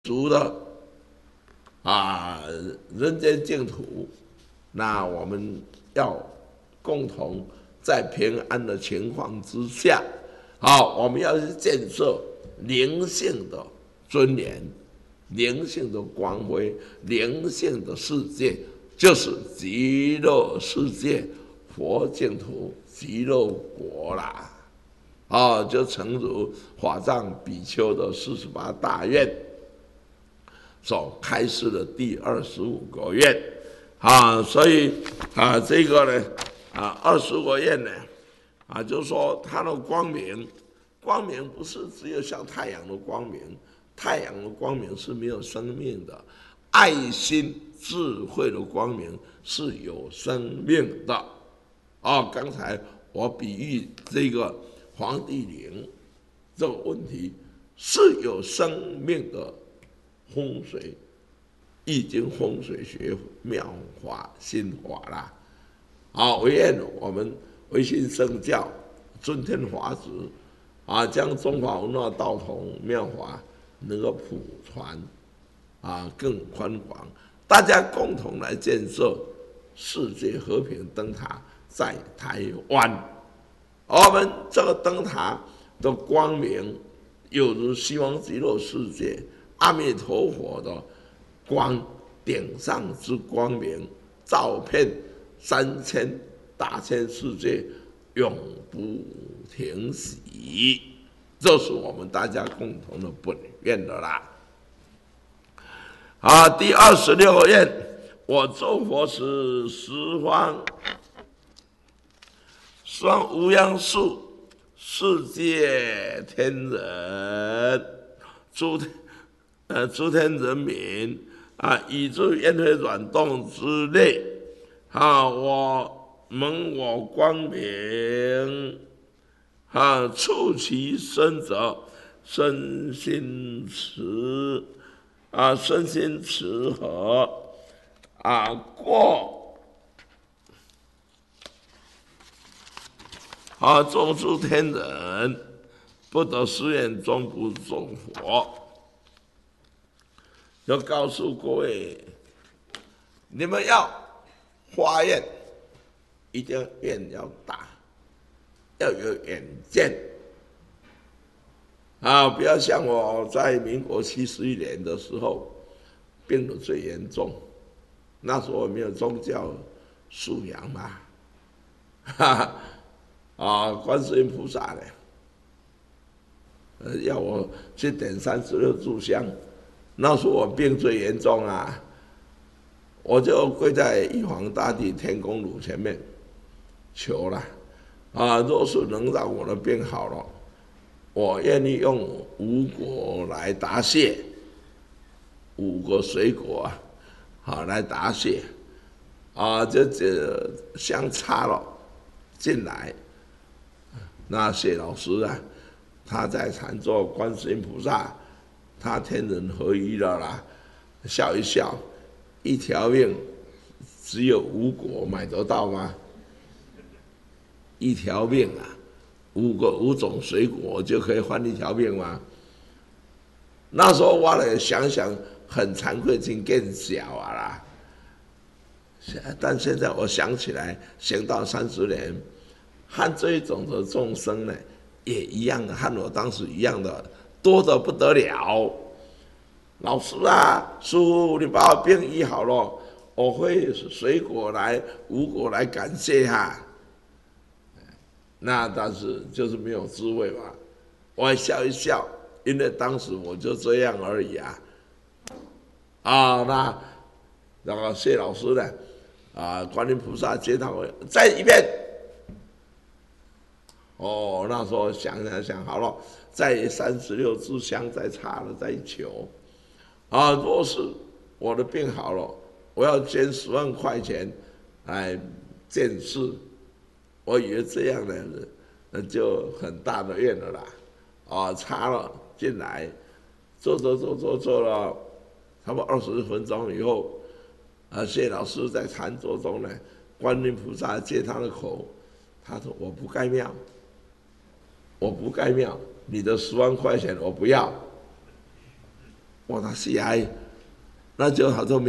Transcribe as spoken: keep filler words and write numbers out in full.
足的啊人间净土，那我们要共同在平安的情况之下，好，我们要去建设灵性的尊严、灵性的光辉、灵性的世界，就是极乐世界、佛净土、极乐国啦。啊，就诚如法藏比丘的四十八大愿所开示的第二十五个愿啊，所以啊，这个呢啊，二十个愿呢啊，就是说它的光明，光明不是只有像太阳的光明，太阳的光明是没有生命的，爱心智慧的光明是有生命的。啊，刚才我比喻这个黄帝陵这个问题是有生命的风水，易经风水学妙法心法啦。好，唯愿我们维新圣教尊天法旨啊，将中华文化道统妙法能够普传啊，更宽广，大家共同来建设世界和平灯塔在台湾。我们这个灯塔的光明，有如西方极乐世界阿弥陀佛的光顶上之光明，照遍三千大千世界，永不停息。这是我们大家共同的本愿的啦。啊，第二十六个愿，我作佛时，十方十方无央数世界天人，诸呃诸天人民啊，以诸烟灰转动之类啊，我蒙我光明啊，触其身者，身心持啊，身心持和啊，过。啊，众诸天人不得誓愿，终不作佛。要告诉各位，你们要发愿，一定愿要大，要有远见啊！不要像我在民国七十一年的时候病得最严重，那时候我没有宗教素养嘛，哈哈。啊，观世音菩萨呢，呃，要我去点三十六炷香，那时候我病最严重啊，我就跪在玉皇大帝天公炉前面求了，啊，若是能让我的病好了，我愿意用五果来答谢，五个水果啊，好来答谢，啊，这这香插了进来。那谢老师啊，他在禅坐观世音菩萨，他天人合一了啦，笑一笑，一条命只有五果买得到吗？一条命啊，五个五种水果就可以换一条命吗？那时候我来想想，很惭愧，真更小啊啦。但现在我想起来，行道三十年。和这一种的众生呢，也一样的，和我当时一样的，多得不得了。老师啊，师父，你把我病医好了，我会水果来、五果来感谢他。那但是就是没有滋味嘛，我还笑一笑，因为当时我就这样而已啊。啊，那然后谢老师呢，啊，观音菩萨接他我再一遍。哦，那时候想想想好了，再三十六支香再插了再求，啊，若是我的病好了，我要捐十万块钱来建寺，我以为这样的那就很大的愿了啦，啊，插了进来，做做做做做了，差不多二十分钟以后，啊，谢老师在禅坐中呢，观音菩萨借他的口，他说我不盖庙。我不盖庙，你的十万块钱我不要， 我的喜爱，那就好像